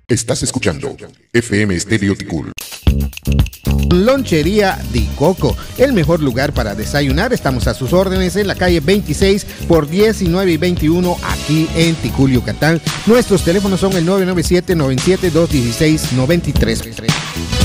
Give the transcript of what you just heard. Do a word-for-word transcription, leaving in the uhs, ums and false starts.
Estás escuchando F M Estéreo Ticul. Lonchería Di Coco, el mejor lugar para desayunar. Estamos a sus órdenes en la calle veintiséis por diecinueve y veintiuno aquí en Ticul, Yucatán. Nuestros teléfonos son el nueve nueve siete, nueve siete dos uno seis, nueve tres.